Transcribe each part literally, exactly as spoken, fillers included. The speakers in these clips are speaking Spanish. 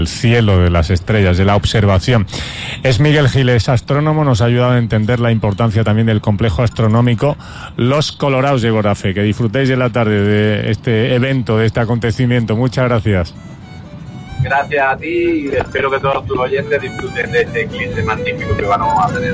el cielo, de las estrellas, de la observación. Es Miguel Giles, astrónomo, nos ha ayudado a entender la importancia también del complejo astronómico Los Colorados de Gorafe. Que disfrutéis de la tarde de este evento, de este acontecimiento. Muchas gracias. Gracias a ti y espero que todos tus oyentes disfruten de este eclipse magnífico que vamos a tener.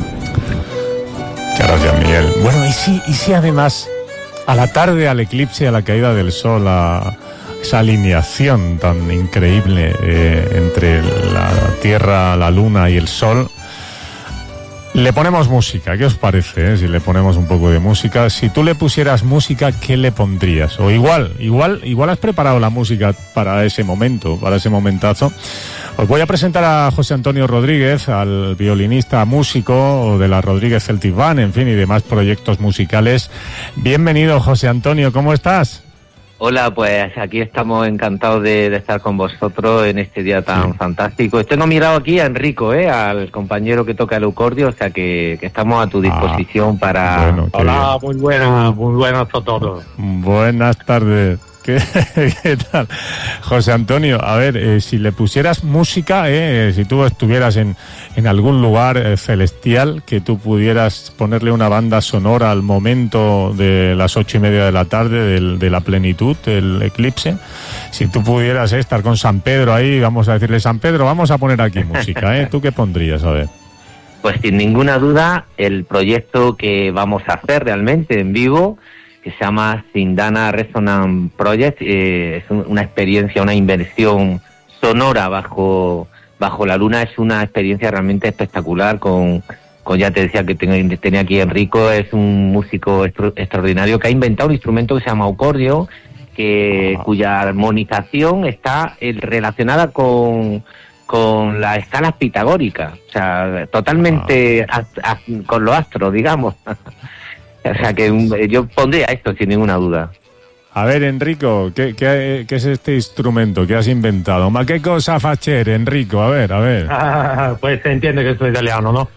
Muchas gracias, Miguel. Bueno, y si, y si además a la tarde, al eclipse, a la caída del sol, a esa alineación tan increíble eh, entre la Tierra, la Luna y el Sol, le ponemos música. ¿Qué os parece, eh? Si le ponemos un poco de música? Si tú le pusieras música, ¿qué le pondrías? O igual, igual, igual has preparado la música para ese momento, para ese momentazo. Os voy a presentar a José Antonio Rodríguez, al violinista músico de la Rodríguez Celtic Band, en fin, y demás proyectos musicales. Bienvenido, José Antonio, ¿cómo estás? Hola, pues aquí estamos encantados de, de estar con vosotros en este día tan sí. fantástico. Tengo mirado aquí a Enrico, ¿eh? Al compañero que toca el eucordio, o sea que, que estamos a tu disposición ah, para... Bueno, hola, bien. muy buenas, muy buenas a todos. Buenas tardes. ¿Qué, ¿Qué tal? José Antonio, a ver, eh, si le pusieras música, eh, si tú estuvieras en, en algún lugar eh, celestial, que tú pudieras ponerle una banda sonora al momento de las ocho y media de la tarde, del, de la plenitud, del eclipse, si tú pudieras eh, estar con San Pedro ahí, vamos a decirle, San Pedro, vamos a poner aquí música, ¿eh? ¿Tú qué pondrías? A ver. Pues sin ninguna duda, el proyecto que vamos a hacer realmente en vivo, que se llama Sindana Resonance Project, eh, es un, una experiencia, una inversión sonora bajo bajo la luna, es una experiencia realmente espectacular, con, con ya te decía que tenía, tenía aquí Enrico, es un músico extra, extraordinario que ha inventado un instrumento que se llama eucordio, que, cuya armonización está eh, relacionada con, con las escalas pitagóricas, o sea, totalmente a, a, con los astros, digamos. O sea que yo pondría esto sin ninguna duda. A ver, Enrico, ¿qué, qué, qué es este instrumento que has inventado? ¿Ma qué cosa facere, Enrico? A ver, a ver. Ah, pues se entiende que soy italiano, ¿no?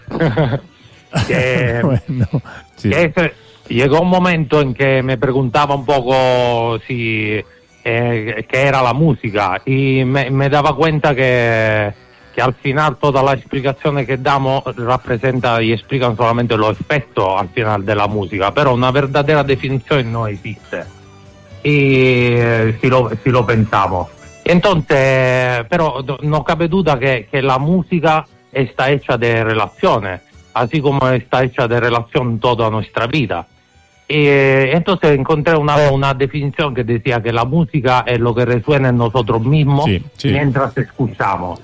que, bueno, sí. que ese, llegó un momento en que me preguntaba un poco si eh, qué era la música y me, me daba cuenta que... que al final todas las explicaciones que damos representan y explican solamente los efectos al final de la música, pero una verdadera definición no existe. Y si lo, si lo pensamos. Entonces, pero no cabe duda que, que la música está hecha de relaciones, así como está hecha de relación toda nuestra vida. Y entonces encontré una vez una definición que decía que la música es lo que resuena en nosotros mismos sí, sí. mientras escuchamos.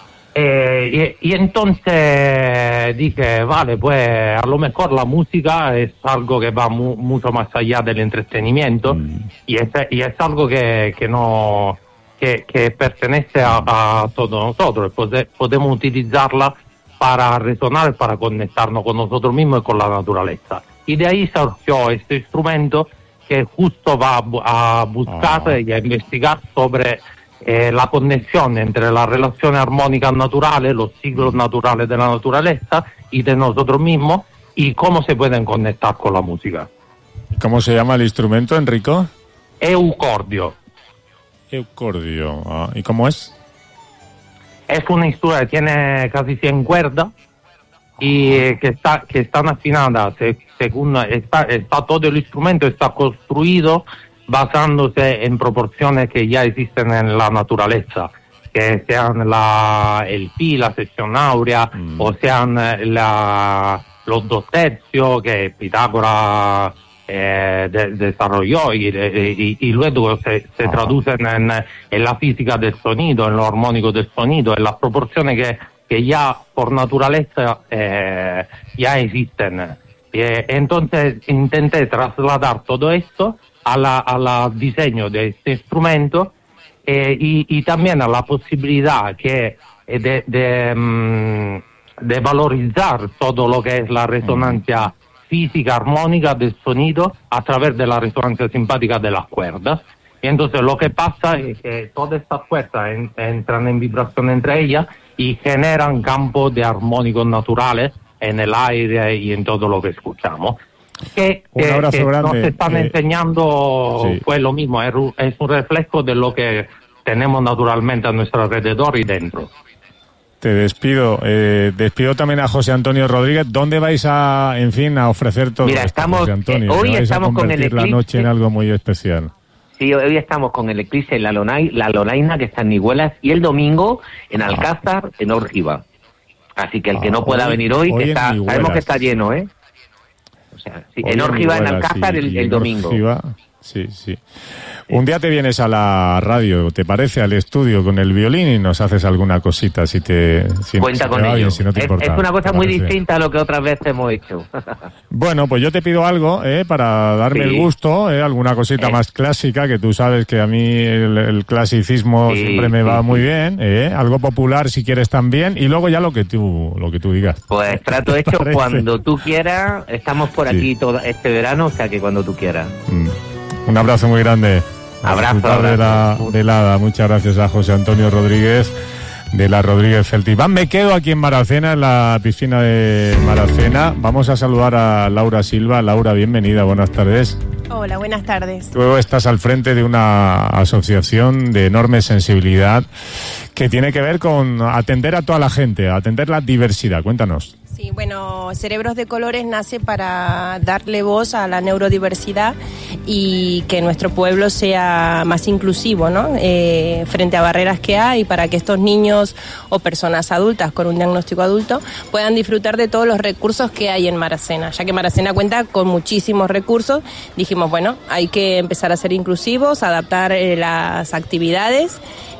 Eh, y, y entonces dije, vale, pues a lo mejor la música es algo que va mu, mucho más allá del entretenimiento mm. y, es, y es algo que, que, no, que, que pertenece a, a todos nosotros. Pode, podemos utilizarla para resonar, para conectarnos con nosotros mismos y con la naturaleza. Y de ahí surgió este instrumento que justo va a, a buscar oh. y a investigar sobre... Eh, la conexión entre las relaciones armónicas naturales, los ciclos naturales de la naturaleza y de nosotros mismos, y cómo se pueden conectar con la música. ¿Cómo se llama el instrumento, Enrico? Eucordio. Eucordio. Ah, ¿y cómo es? Es una instrumento que tiene casi cien cuerdas y eh, que está que están afinadas se, según está, está todo el instrumento está construido basándose en proporciones que ya existen en la naturaleza, que sean la, el pi, la sección áurea, mm. o sean la, los dos tercios que Pitágoras eh, de, desarrolló y, y, y luego se, se traducen en, en la física del sonido, en lo armónico del sonido, en las proporciones que, que ya por naturaleza eh, ya existen. Eh, entonces intenté trasladar todo esto al a diseño de este instrumento eh, y, y también a la posibilidad que de, de, um, de valorizar todo lo que es la resonancia física armónica del sonido a través de la resonancia simpática de las cuerdas. Y entonces lo que pasa es que todas estas cuerdas en, entran en vibración entre ellas y generan campos de armónicos naturales en el aire y en todo lo que escuchamos. Que, un abrazo que grande. Nos están eh, enseñando, sí. pues lo mismo, es, es un reflejo de lo que tenemos naturalmente a nuestro alrededor y dentro. Te despido. Eh, despido también a José Antonio Rodríguez. ¿Dónde vais a, en fin, a ofrecer todo Mira, esto, estamos, José Antonio? eh, hoy vais estamos a con el convertir la eclipse. noche en algo muy especial. Sí, hoy estamos con el eclipse en la, Lonai, la Lonaina, que está en Nihuelas, y el domingo en Alcázar, en Órgiva. Así que el que Ah, no pueda hoy, venir hoy, hoy que está, en sabemos que está lleno, ¿eh? O sea, sí, en Órgiva, en Alcázar, y, el, y el en domingo. Órgiva, sí, sí. Un día te vienes a la radio, ¿te parece? Al estudio con el violín y nos haces alguna cosita si te si, Cuenta si con te va ello. bien, si no te es, importa. es una cosa muy parece? distinta a lo que otras veces hemos hecho. Bueno, pues yo te pido algo, ¿eh? Para darme Sí. el gusto, ¿eh? Alguna cosita Eh. más clásica, que tú sabes que a mí el, el clasicismo Sí, siempre me sí, va sí. muy bien, ¿eh? Algo popular si quieres también, y luego ya lo que tú lo que tú digas. Pues trato ¿Te hecho parece? cuando tú quieras. Estamos por Sí. aquí todo este verano, o sea que cuando tú quieras. Mm. Un abrazo muy grande. A Abrazo, disfrutar de la abrazo. velada. Muchas gracias a José Antonio Rodríguez de la Rodríguez Celtivan. Me quedo aquí en Maracena, en la piscina de Maracena. Vamos a saludar a Laura Silva. Laura, bienvenida, buenas tardes. Hola, buenas tardes. Tú estás al frente de una asociación de enorme sensibilidad que tiene que ver con atender a toda la gente, atender la diversidad. Cuéntanos. Sí, bueno, Cerebros de Colores nace para darle voz a la neurodiversidad y que nuestro pueblo sea más inclusivo, ¿no? Eh, frente a barreras que hay, para que estos niños o personas adultas con un diagnóstico adulto puedan disfrutar de todos los recursos que hay en Maracena, ya que Maracena cuenta con muchísimos recursos. Dijimos, bueno, hay que empezar a ser inclusivos, adaptar eh, las actividades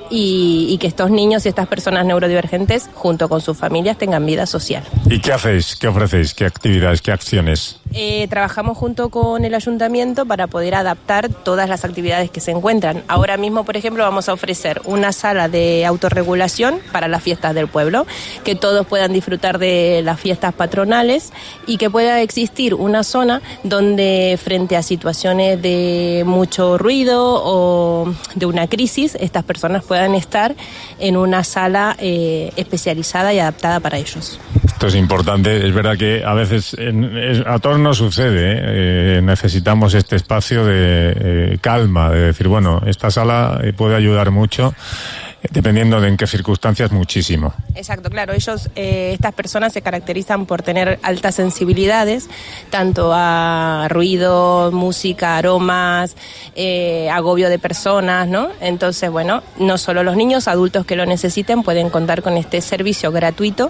y, y que estos niños y estas personas neurodivergentes, junto con sus familias, tengan vida social. ¿Y qué hacéis? ¿Qué ofrecéis? ¿Qué actividades? ¿Qué acciones? Eh, trabajamos junto con el ayuntamiento para poder adaptar todas las actividades que se encuentran. Ahora mismo, por ejemplo, vamos a ofrecer una sala de autorregulación para las fiestas del pueblo, que todos puedan disfrutar de las fiestas patronales y que pueda existir una zona donde, frente a situaciones de mucho ruido o de una crisis, estas personas puedan estar en una sala eh, especializada y adaptada para ellos. Esto es importante. Es verdad que a veces en, es, a todos nos sucede, ¿eh? Eh, necesitamos este espacio de eh, calma, de decir, bueno, esta sala eh, puede ayudar mucho, eh, dependiendo de en qué circunstancias, muchísimo. Exacto, claro. Ellos, eh, estas personas se caracterizan por tener altas sensibilidades, tanto a ruido, música, aromas, eh, agobio de personas, ¿no? Entonces, bueno, no solo los niños, adultos que lo necesiten pueden contar con este servicio gratuito,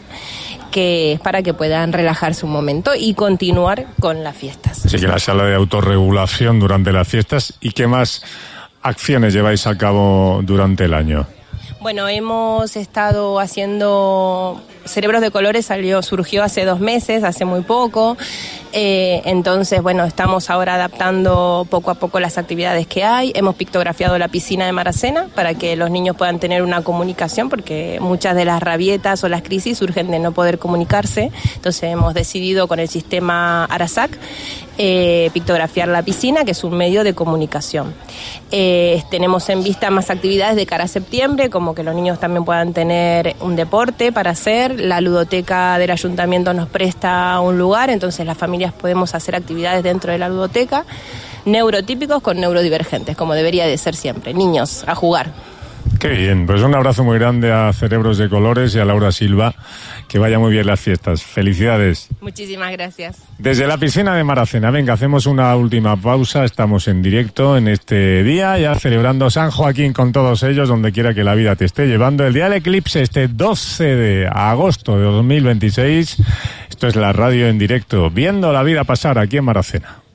que es para que puedan relajarse un momento y continuar con las fiestas. Así que la sala de autorregulación durante las fiestas. ¿Y qué más acciones lleváis a cabo durante el año? Bueno, hemos estado haciendo... Cerebros de Colores salió, surgió hace dos meses, hace muy poco. Eh, entonces, bueno, estamos ahora adaptando poco a poco las actividades que hay. Hemos pictografiado la piscina de Maracena para que los niños puedan tener una comunicación, porque muchas de las rabietas o las crisis surgen de no poder comunicarse. Entonces hemos decidido con el sistema Arasac eh, pictografiar la piscina, que es un medio de comunicación. Eh, tenemos en vista más actividades de cara a septiembre, como que los niños también puedan tener un deporte para hacer. La ludoteca del ayuntamiento nos presta un lugar, entonces las familias podemos hacer actividades dentro de la ludoteca, neurotípicos con neurodivergentes, como debería de ser siempre. Niños, a jugar. Qué bien, pues un abrazo muy grande a Cerebros de Colores y a Laura Silva. Que vaya muy bien las fiestas. Felicidades. Muchísimas gracias. Desde la piscina de Maracena, venga, hacemos una última pausa. Estamos en directo en este día, ya celebrando San Joaquín con todos ellos, donde quiera que la vida te esté llevando. El día del eclipse, este doce de agosto de dos mil veintiséis. Esto es la radio en directo, viendo la vida pasar aquí en Maracena.